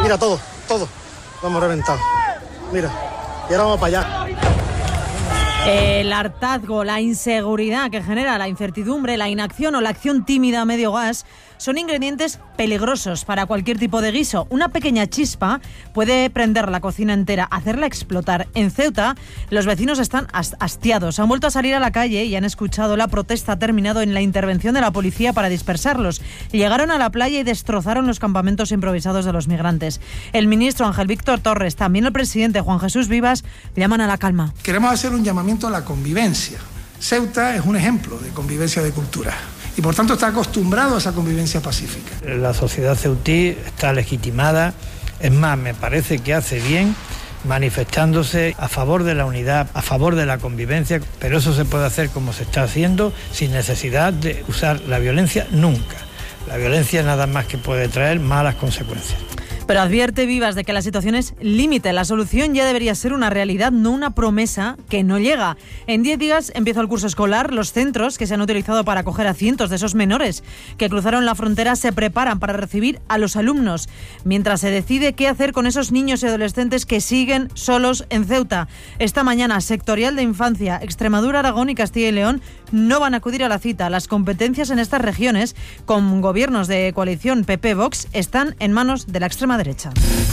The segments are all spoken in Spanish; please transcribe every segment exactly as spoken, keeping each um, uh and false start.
Mira, todo, todo. Lo hemos reventado. Mira, y ahora vamos para allá. El hartazgo, la inseguridad que genera la incertidumbre, la inacción o la acción tímida a medio gas son ingredientes peligrosos para cualquier tipo de guiso. Una pequeña chispa puede prender la cocina entera, hacerla explotar. En Ceuta, los vecinos están hastiados. Han vuelto a salir a la calle y han escuchado la protesta. Ha terminado en la intervención de la policía para dispersarlos. Llegaron a la playa y destrozaron los campamentos improvisados de los migrantes. El ministro Ángel Víctor Torres, también el presidente Juan Jesús Vivas, llaman a la calma. Queremos hacer un llamamiento a la convivencia. Ceuta es un ejemplo de convivencia de cultura y por tanto está acostumbrado a esa convivencia pacífica. La sociedad ceutí está legitimada, es más, me parece que hace bien manifestándose a favor de la unidad, a favor de la convivencia, pero eso se puede hacer como se está haciendo, sin necesidad de usar la violencia nunca. La violencia nada más que puede traer malas consecuencias. Pero advierte Vivas de que la situación es límite. La solución ya debería ser una realidad, no una promesa que no llega. En diez días empieza el curso escolar. Los centros que se han utilizado para acoger a cientos de esos menores que cruzaron la frontera se preparan para recibir a los alumnos, mientras se decide qué hacer con esos niños y adolescentes que siguen solos en Ceuta. Esta mañana, Sectorial de Infancia, Extremadura, Aragón y Castilla y León no van a acudir a la cita. Las competencias en estas regiones, con gobiernos de coalición P P-Vox, están en manos de la extrema derecha.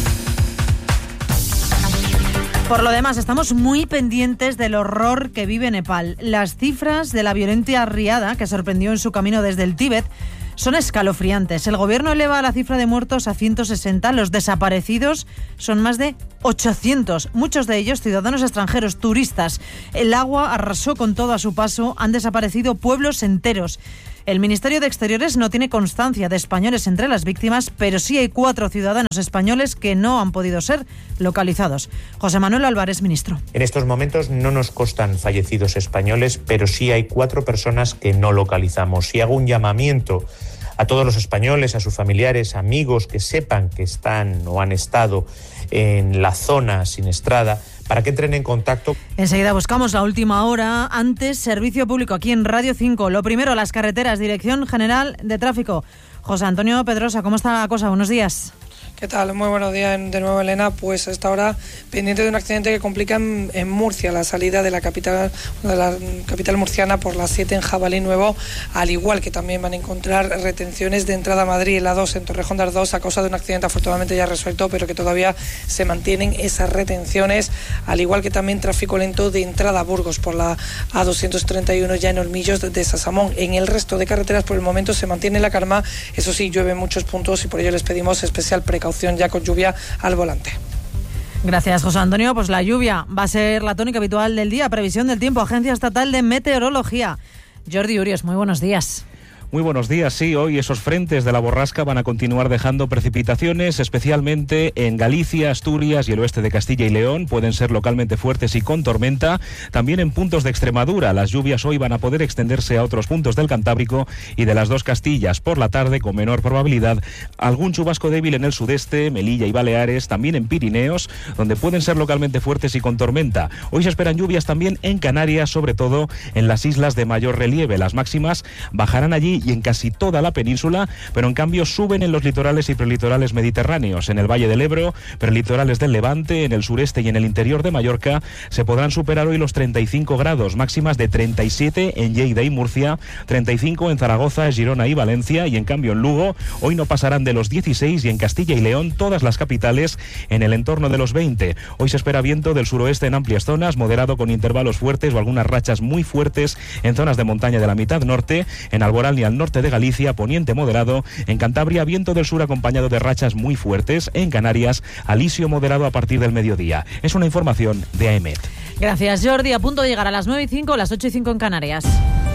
Por lo demás, estamos muy pendientes del horror que vive Nepal. Las cifras de la violenta riada que sorprendió en su camino desde el Tíbet son escalofriantes. El gobierno eleva la cifra de muertos a ciento sesenta. Los desaparecidos son más de ochocientos. Muchos de ellos ciudadanos extranjeros, turistas. El agua arrasó con todo a su paso. Han desaparecido pueblos enteros. El Ministerio de Exteriores no tiene constancia de españoles entre las víctimas, pero sí hay cuatro ciudadanos españoles que no han podido ser localizados. José Manuel Álvarez, ministro. En estos momentos no nos constan fallecidos españoles, pero sí hay cuatro personas que no localizamos. Y hago un llamamiento a todos los españoles, a sus familiares, amigos que sepan que están o han estado en la zona siniestrada, para que entren en contacto. Enseguida buscamos la última hora. Antes, servicio público aquí en Radio cinco. Lo primero, las carreteras, Dirección General de Tráfico. José Antonio Pedrosa, ¿cómo está la cosa? Buenos días. ¿Qué tal? Muy buenos días de nuevo, Elena. Pues hasta ahora pendiente de un accidente que complica en, en Murcia la salida de la capital de la capital murciana por la siete en Jabalí Nuevo, al igual que también van a encontrar retenciones de entrada a Madrid en la dos en Torrejón de Ardoz a causa de un accidente afortunadamente ya resuelto, pero que todavía se mantienen esas retenciones, al igual que también tráfico lento de entrada a Burgos por la A doscientos treinta y uno ya en Olmillos de Sasamón. En el resto de carreteras por el momento se mantiene la calma, eso sí, llueve en muchos puntos y por ello les pedimos especial precaución ya con lluvia al volante. Gracias, José Antonio. Pues la lluvia va a ser la tónica habitual del día. Previsión del tiempo, Agencia Estatal de Meteorología. Jordi Urios, muy buenos días. Muy buenos días, sí, hoy esos frentes de la borrasca van a continuar dejando precipitaciones, especialmente en Galicia, Asturias y el oeste de Castilla y León, pueden ser localmente fuertes y con tormenta, también en puntos de Extremadura. Las lluvias hoy van a poder extenderse a otros puntos del Cantábrico y de las dos Castillas. Por la tarde, con menor probabilidad, algún chubasco débil en el sudeste, Melilla y Baleares, también en Pirineos, donde pueden ser localmente fuertes y con tormenta. Hoy se esperan lluvias también en Canarias, sobre todo en las islas de mayor relieve. Las máximas bajarán allí y en casi toda la península, pero en cambio suben en los litorales y prelitorales mediterráneos. En el Valle del Ebro, prelitorales del Levante, en el sureste y en el interior de Mallorca se podrán superar hoy los treinta y cinco grados, máximas de treinta y siete en Lleida y Murcia, treinta y cinco en Zaragoza, Girona y Valencia, y en cambio en Lugo hoy no pasarán de los dieciséis, y en Castilla y León todas las capitales en el entorno de los veinte. Hoy se espera viento del suroeste en amplias zonas, moderado con intervalos fuertes o algunas rachas muy fuertes en zonas de montaña de la mitad norte, en Alborán y al norte de Galicia, poniente moderado, en Cantabria viento del sur acompañado de rachas muy fuertes, en Canarias alisio moderado a partir del mediodía. Es una información de A E M E T. Gracias, Jordi. A punto de llegar a las nueve y cinco, las ocho y cinco en Canarias.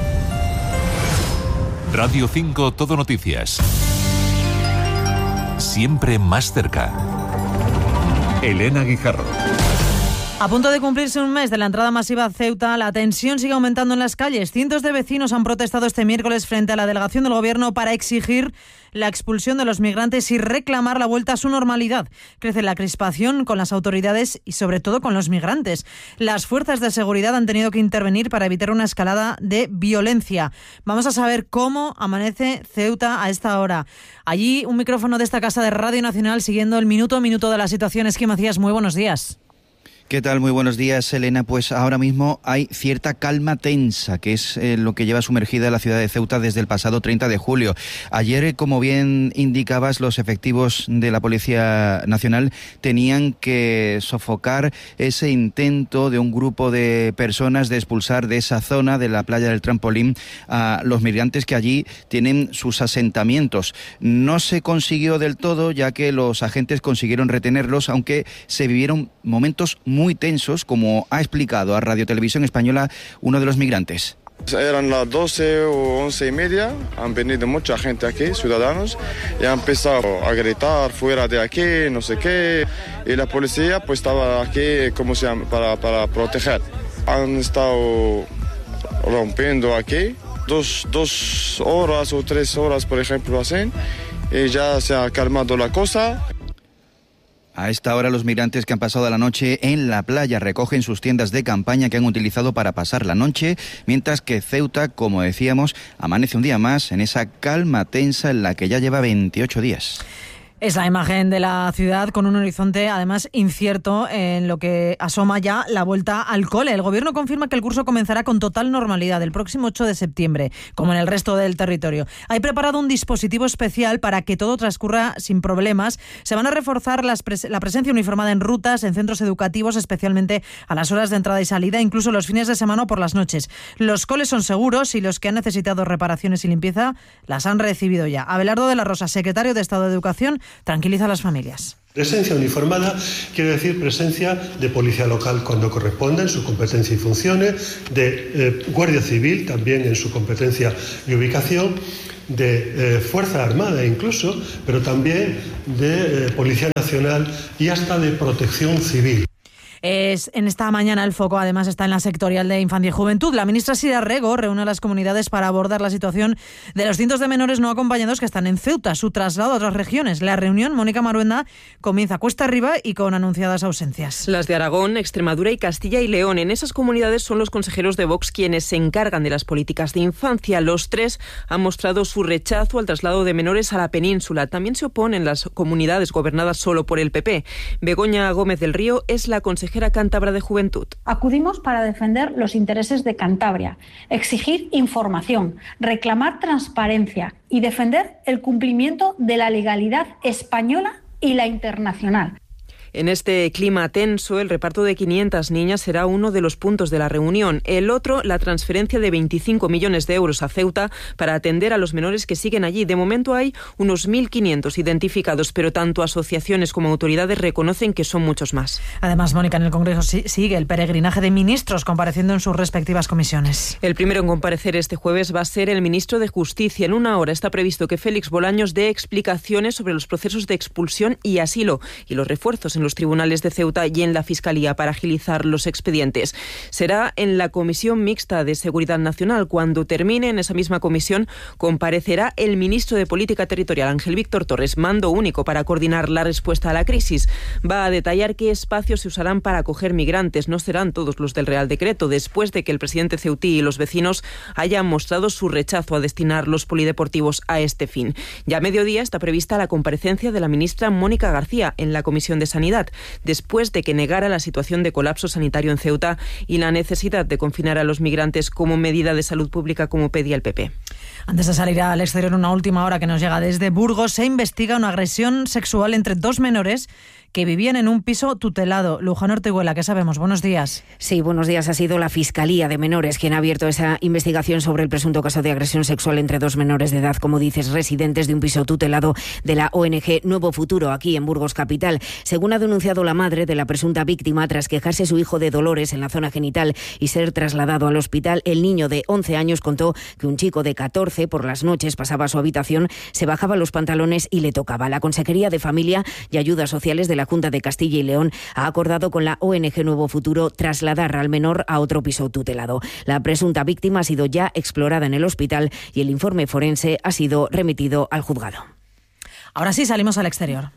Radio cinco, Todo Noticias. Siempre más cerca. Elena Guijarro. A punto de cumplirse un mes de la entrada masiva a Ceuta, la tensión sigue aumentando en las calles. Cientos de vecinos han protestado este miércoles frente a la delegación del Gobierno para exigir la expulsión de los migrantes y reclamar la vuelta a su normalidad. Crece la crispación con las autoridades y sobre todo con los migrantes. Las fuerzas de seguridad han tenido que intervenir para evitar una escalada de violencia. Vamos a saber cómo amanece Ceuta a esta hora. Allí un micrófono de esta casa de Radio Nacional siguiendo el minuto a minuto de la situación. Esquí Macías, muy buenos días. ¿Qué tal? Muy buenos días, Elena. Pues ahora mismo hay cierta calma tensa, que es eh, lo que lleva sumergida la ciudad de Ceuta desde el pasado treinta de julio. Ayer, como bien indicabas, los efectivos de la Policía Nacional tenían que sofocar ese intento de un grupo de personas de expulsar de esa zona de la playa del Trampolín a los migrantes que allí tienen sus asentamientos. No se consiguió del todo, ya que los agentes consiguieron retenerlos, aunque se vivieron momentos muy muy tensos, como ha explicado a Radio Televisión Española uno de los migrantes. Eran las doce o once y media, han venido mucha gente aquí, ciudadanos, y han empezado a gritar fuera de aquí, no sé qué, y la policía pues estaba aquí como se llama, para, para proteger. Han estado rompiendo aquí dos, dos horas o tres horas, por ejemplo, así, y ya se ha calmado la cosa. A esta hora los migrantes que han pasado la noche en la playa recogen sus tiendas de campaña que han utilizado para pasar la noche, mientras que Ceuta, como decíamos, amanece un día más en esa calma tensa en la que ya lleva veintiocho días. Es la imagen de la ciudad con un horizonte además incierto en lo que asoma ya la vuelta al cole. El Gobierno confirma que el curso comenzará con total normalidad el próximo ocho de septiembre, como en el resto del territorio. Hay preparado un dispositivo especial para que todo transcurra sin problemas. Se van a reforzar las pres- la presencia uniformada en rutas, en centros educativos, especialmente a las horas de entrada y salida, incluso los fines de semana o por las noches. Los coles son seguros y los que han necesitado reparaciones y limpieza las han recibido ya. Abelardo de la Rosa, secretario de Estado de Educación, tranquiliza a las familias. Presencia uniformada quiere decir presencia de policía local cuando corresponda en su competencia y funciones, de eh, Guardia Civil también en su competencia y ubicación, de eh, Fuerza Armada incluso, pero también de eh, Policía Nacional y hasta de Protección Civil. Es, en esta mañana el foco además está en la sectorial de Infancia y Juventud. La ministra Sira Rego reúne a las comunidades para abordar la situación de los cientos de menores no acompañados que están en Ceuta, su traslado a otras regiones. La reunión, Mónica Maruenda, comienza cuesta arriba y con anunciadas ausencias. Las de Aragón, Extremadura y Castilla y León. En esas comunidades son los consejeros de Vox quienes se encargan de las políticas de infancia. Los tres han mostrado su rechazo al traslado de menores a la península. También se oponen las comunidades gobernadas solo por el P P. Begoña Gómez del Río es la consejera cántabra de Juventud. Acudimos para defender los intereses de Cantabria, exigir información, reclamar transparencia y defender el cumplimiento de la legalidad española y la internacional. En este clima tenso, el reparto de quinientas niñas será uno de los puntos de la reunión. El otro, la transferencia de veinticinco millones de euros a Ceuta para atender a los menores que siguen allí. De momento hay unos mil quinientos identificados, pero tanto asociaciones como autoridades reconocen que son muchos más. Además, Mónica, en el Congreso sigue el peregrinaje de ministros compareciendo en sus respectivas comisiones. El primero en comparecer este jueves va a ser el ministro de Justicia. En una hora está previsto que Félix Bolaños dé explicaciones sobre los procesos de expulsión y asilo y los refuerzos en los tribunales de Ceuta y en la Fiscalía para agilizar los expedientes. Será en la Comisión Mixta de Seguridad Nacional. Cuando termine en esa misma comisión, comparecerá el ministro de Política Territorial, Ángel Víctor Torres, mando único para coordinar la respuesta a la crisis. Va a detallar qué espacios se usarán para acoger migrantes. No serán todos los del Real Decreto, después de que el presidente ceutí y los vecinos hayan mostrado su rechazo a destinar los polideportivos a este fin. Ya a mediodía está prevista la comparecencia de la ministra Mónica García en la Comisión de Sanidad, después de que negara la situación de colapso sanitario en Ceuta y la necesidad de confinar a los migrantes como medida de salud pública, como pedía el P P. Antes de salir al exterior, una última hora que nos llega desde Burgos, se investiga una agresión sexual entre dos menores que vivían en un piso tutelado. Luján Orteguela, ¿qué sabemos? Buenos días. Sí, buenos días. Ha sido la Fiscalía de Menores quien ha abierto esa investigación sobre el presunto caso de agresión sexual entre dos menores de edad, como dices, residentes de un piso tutelado de la O N G Nuevo Futuro, aquí en Burgos Capital. Según ha denunciado la madre de la presunta víctima, tras quejarse su hijo de dolores en la zona genital y ser trasladado al hospital, el niño de once años contó que un chico de catorce catorce, por las noches pasaba a su habitación, se bajaba los pantalones y le tocaba. La Consejería de Familia y Ayudas Sociales de la Junta de Castilla y León ha acordado con la O N G Nuevo Futuro trasladar al menor a otro piso tutelado. La presunta víctima ha sido ya explorada en el hospital y el informe forense ha sido remitido al juzgado. Ahora sí, salimos al exterior.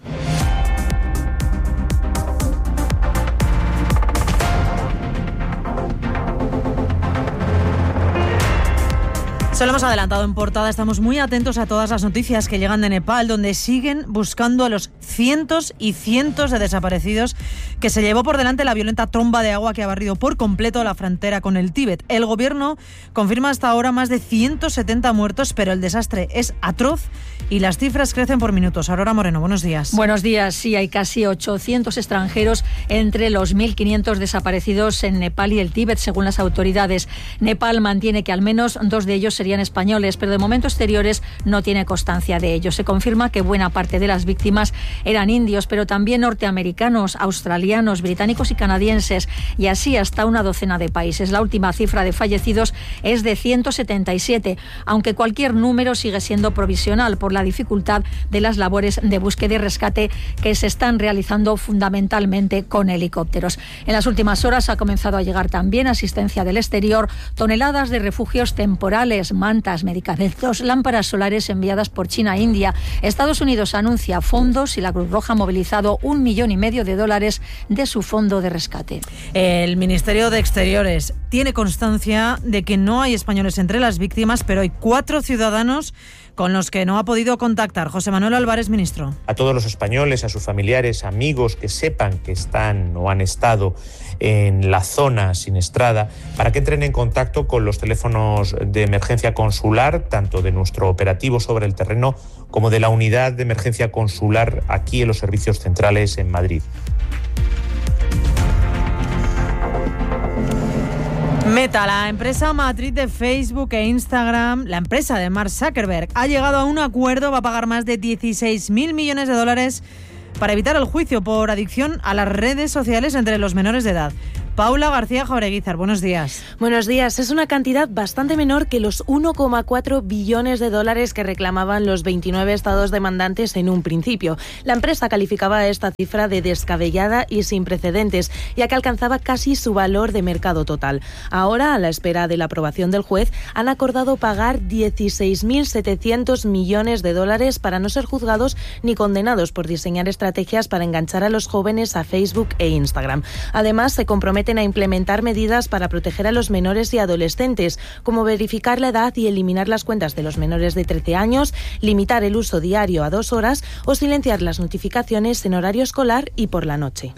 Se lo hemos adelantado en portada, estamos muy atentos a todas las noticias que llegan de Nepal, donde siguen buscando a los cientos y cientos de desaparecidos que se llevó por delante la violenta tromba de agua que ha barrido por completo la frontera con el Tíbet. El gobierno confirma hasta ahora más de ciento setenta muertos, pero el desastre es atroz y las cifras crecen por minutos. Aurora Moreno, buenos días. Buenos días. Sí, hay casi ochocientos extranjeros entre los mil quinientos desaparecidos en Nepal y el Tíbet, según las autoridades. Nepal mantiene que al menos dos de ellos serían españoles, pero de momento exteriores no tiene constancia de ello. Se confirma que buena parte de las víctimas eran indios, pero también norteamericanos, australianos, británicos y canadienses, y así hasta una docena de países. La última cifra de fallecidos es de ciento setenta y siete, aunque cualquier número sigue siendo provisional por la dificultad de las labores de búsqueda y rescate que se están realizando fundamentalmente con helicópteros. En las últimas horas ha comenzado a llegar también asistencia del exterior, toneladas de refugios temporales, mantas, medicamentos, lámparas solares enviadas por China e India. Estados Unidos anuncia fondos y la Cruz Roja ha movilizado un millón y medio de dólares de su fondo de rescate. El Ministerio de Exteriores tiene constancia de que no hay españoles entre las víctimas, pero hay cuatro ciudadanos con los que no ha podido contactar. José Manuel Álvarez, ministro. A todos los españoles, a sus familiares, amigos que sepan que están o han estado en la zona siniestrada, para que entren en contacto con los teléfonos de emergencia consular, tanto de nuestro operativo sobre el terreno como de la unidad de emergencia consular aquí en los servicios centrales en Madrid. Meta, la empresa matriz de Facebook e Instagram, la empresa de Mark Zuckerberg, ha llegado a un acuerdo, va a pagar más de dieciséis mil millones de dólares para evitar el juicio por adicción a las redes sociales entre los menores de edad. Paula García Jaureguizar, buenos días. Buenos días. Es una cantidad bastante menor que los uno coma cuatro billones de dólares que reclamaban los veintinueve estados demandantes en un principio. La empresa calificaba esta cifra de descabellada y sin precedentes, ya que alcanzaba casi su valor de mercado total. Ahora, a la espera de la aprobación del juez, han acordado pagar dieciséis mil setecientos millones de dólares para no ser juzgados ni condenados por diseñar estrategias para enganchar a los jóvenes a Facebook e Instagram. Además, se comprometen a implementar medidas para proteger a los menores y adolescentes, como verificar la edad y eliminar las cuentas de los menores de trece años, limitar el uso diario a dos horas o silenciar las notificaciones en horario escolar y por la noche.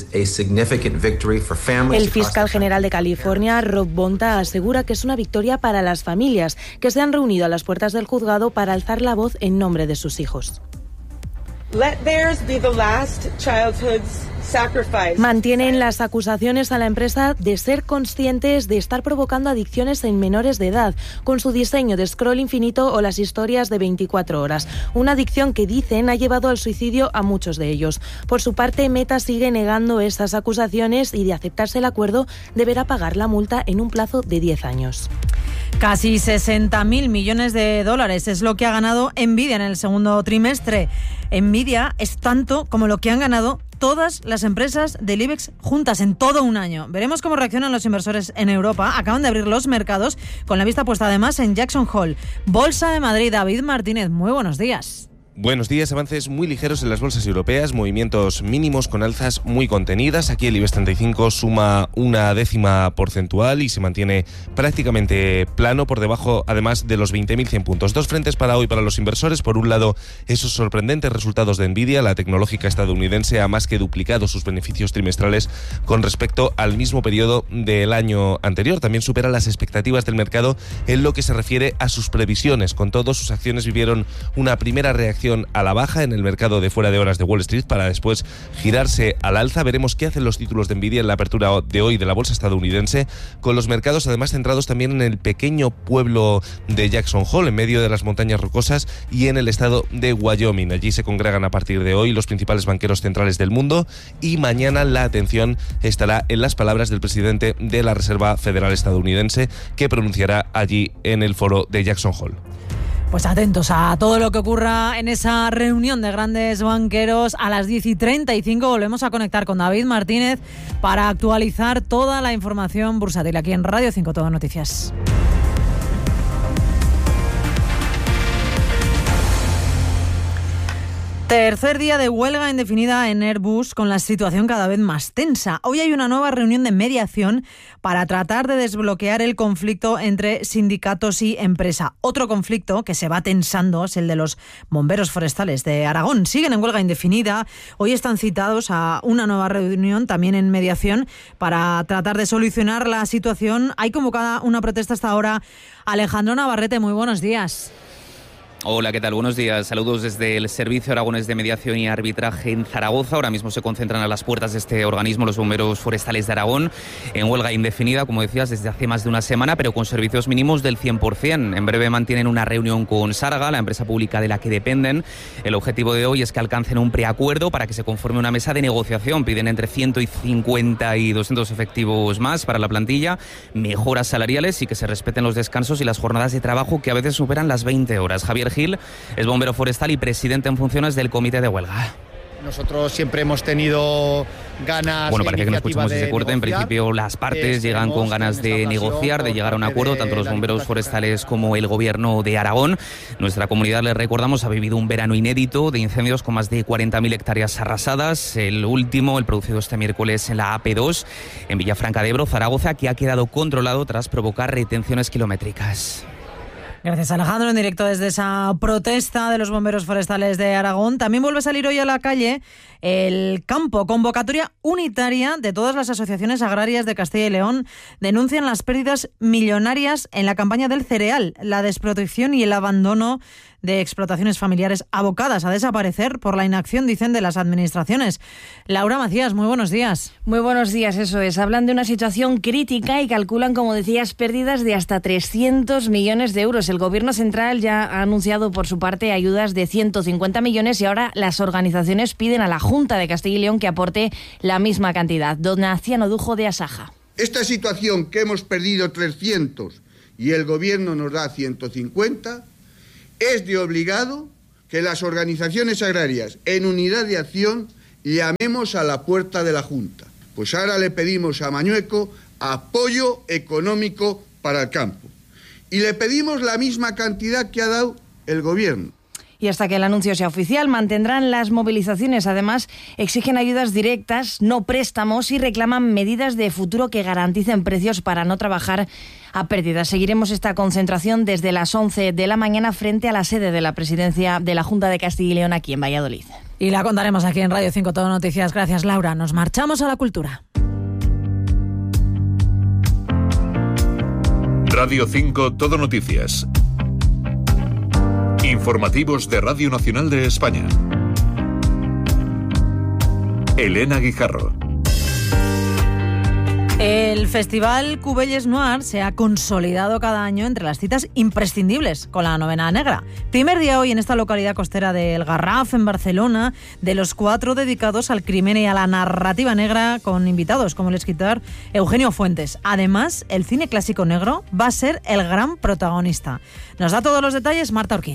El fiscal general de California, Rob Bonta, asegura que es una victoria para las familias que se han reunido a las puertas del juzgado para alzar la voz en nombre de sus hijos. Let theirs be the last childhood's sacrifice. Mantienen las acusaciones a la empresa de ser conscientes de estar provocando adicciones en menores de edad, con su diseño de scroll infinito o las historias de veinticuatro horas. Una adicción que dicen ha llevado al suicidio a muchos de ellos. Por su parte, Meta sigue negando esas acusaciones y, de aceptarse el acuerdo, deberá pagar la multa en un plazo de diez años. Casi sesenta mil millones de dólares es lo que ha ganado Nvidia en el segundo trimestre. Nvidia es tanto como lo que han ganado todas las empresas del IBEX juntas en todo un año. Veremos cómo reaccionan los inversores en Europa. Acaban de abrir los mercados con la vista puesta además en Jackson Hole. Bolsa de Madrid, David Martínez, muy buenos días. Buenos días, avances muy ligeros en las bolsas europeas, movimientos mínimos con alzas muy contenidas. Aquí el IBEX treinta y cinco suma una décima porcentual y se mantiene prácticamente plano, por debajo además de los veinte mil cien puntos. Dos frentes para hoy para los inversores. Por un lado, esos sorprendentes resultados de Nvidia. La tecnológica estadounidense ha más que duplicado sus beneficios trimestrales con respecto al mismo periodo del año anterior. También supera las expectativas del mercado en lo que se refiere a sus previsiones. Con todo, sus acciones vivieron una primera reacción reacción a la baja en el mercado de fuera de horas de Wall Street para después girarse al alza. Veremos qué hacen los títulos de Nvidia en la apertura de hoy de la bolsa estadounidense, con los mercados además centrados también en el pequeño pueblo de Jackson Hole, en medio de las montañas rocosas, y en el estado de Wyoming. Allí se congregan a partir de hoy los principales banqueros centrales del mundo, y mañana la atención estará en las palabras del presidente de la Reserva Federal estadounidense, que pronunciará allí en el foro de Jackson Hole. Pues atentos a todo lo que ocurra en esa reunión de grandes banqueros. A las diez y treinta y cinco volvemos a conectar con David Martínez para actualizar toda la información bursátil aquí en Radio cinco Todo Noticias. Tercer día de huelga indefinida en Airbus, con la situación cada vez más tensa. Hoy hay una nueva reunión de mediación para tratar de desbloquear el conflicto entre sindicatos y empresa. Otro conflicto que se va tensando es el de los bomberos forestales de Aragón. Siguen en huelga indefinida. Hoy están citados a una nueva reunión también en mediación para tratar de solucionar la situación. Hay convocada una protesta hasta ahora. Alejandro Navarrete, muy buenos días. Hola, ¿qué tal? Buenos días. Saludos desde el Servicio Aragonés de Mediación y Arbitraje en Zaragoza. Ahora mismo se concentran a las puertas de este organismo los bomberos forestales de Aragón en huelga indefinida, como decías, desde hace más de una semana, pero con servicios mínimos del cien por ciento. En breve mantienen una reunión con Sarga, la empresa pública de la que dependen. El objetivo de hoy es que alcancen un preacuerdo para que se conforme una mesa de negociación. Piden entre ciento cincuenta y doscientos efectivos más para la plantilla, mejoras salariales y que se respeten los descansos y las jornadas de trabajo, que a veces superan las veinte horas. Javier Gil es bombero forestal y presidente en funciones del comité de huelga. Nosotros siempre hemos tenido ganas. Bueno, parece que no escuchamos ese corte. En principio, las partes llegan con ganas de negociar, de llegar a un acuerdo, tanto los bomberos forestales como el gobierno de Aragón. Nuestra comunidad, les recordamos, ha vivido un verano inédito de incendios con más de cuarenta mil hectáreas arrasadas. El último, el producido este miércoles en la A P dos, en Villafranca de Ebro, Zaragoza, que ha quedado controlado tras provocar retenciones kilométricas. Gracias, Alejandro, en directo desde esa protesta de los bomberos forestales de Aragón. También vuelve a salir hoy a la calle el campo. Convocatoria unitaria de todas las asociaciones agrarias de Castilla y León. Denuncian las pérdidas millonarias en la campaña del cereal, la desprotección y el abandono de explotaciones familiares abocadas a desaparecer por la inacción, dicen, de las administraciones. Laura Macías, muy buenos días. Muy buenos días, eso es. Hablan de una situación crítica y calculan, como decías, pérdidas de hasta trescientos millones de euros. El Gobierno central ya ha anunciado por su parte ayudas de ciento cincuenta millones y ahora las organizaciones piden a la Junta de Castilla y León que aporte la misma cantidad. Donaciano Dujo, de Asaja. Esta situación, que hemos perdido trescientos y el Gobierno nos da ciento cincuenta, es de obligado que las organizaciones agrarias, en unidad de acción, llamemos a la puerta de la Junta. Pues ahora le pedimos a Mañueco apoyo económico para el campo. Y le pedimos la misma cantidad que ha dado el Gobierno. Y hasta que el anuncio sea oficial, mantendrán las movilizaciones. Además, exigen ayudas directas, no préstamos, y reclaman medidas de futuro que garanticen precios para no trabajar a pérdidas. Seguiremos esta concentración desde las once de la mañana frente a la sede de la presidencia de la Junta de Castilla y León aquí en Valladolid. Y la contaremos aquí en Radio cinco Todo Noticias. Gracias, Laura. Nos marchamos a la cultura. Radio cinco Todo Noticias. Informativos de Radio Nacional de España. Elena Guijarro. El Festival Cubelles Noir se ha consolidado cada año entre las citas imprescindibles con la novena negra. Primer día hoy en esta localidad costera del Garraf, en Barcelona, de los cuatro dedicados al crimen y a la narrativa negra, con invitados como el escritor Eugenio Fuentes. Además, el cine clásico negro va a ser el gran protagonista. Nos da todos los detalles Marta Orquín.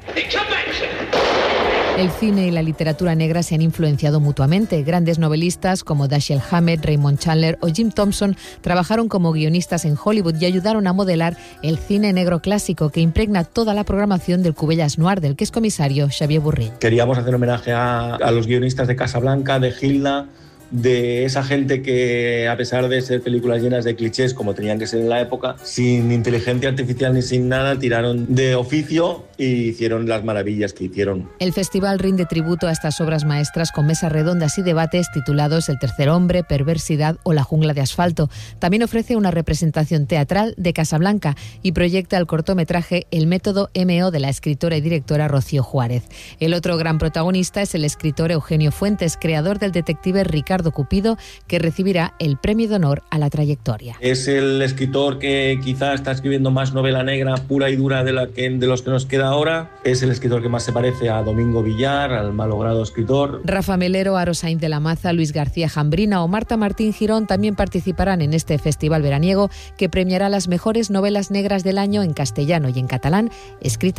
El cine y la literatura negra se han influenciado mutuamente. Grandes novelistas como Dashiell Hammett, Raymond Chandler o Jim Thompson trabajaron como guionistas en Hollywood y ayudaron a modelar el cine negro clásico que impregna toda la programación del Cubelles Noir, del que es comisario Xavier Burrell. Queríamos hacer homenaje a, a los guionistas de Casablanca, de Gilda de esa gente que, a pesar de ser películas llenas de clichés, como tenían que ser en la época, sin inteligencia artificial ni sin nada, tiraron de oficio y hicieron las maravillas que hicieron. El festival rinde tributo a estas obras maestras con mesas redondas y debates titulados El tercer hombre, Perversidad o La jungla de asfalto. También ofrece una representación teatral de Casablanca y proyecta el cortometraje El método M O de la escritora y directora Rocío Juárez. El otro gran protagonista es el escritor Eugenio Fuentes, creador del detective Ricardo Cupido, que recibirá el premio de honor a la trayectoria. Es el escritor que quizá está escribiendo más novela negra pura y dura de, la que, de los que nos queda ahora. Es el escritor que más se parece a Domingo Villar, al malogrado escritor. Rafa Melero, Aro Sainz de la Maza, Luis García Jambrina o Marta Martín Girón también participarán en este festival veraniego que premiará las mejores novelas negras del año en castellano y en catalán, escritas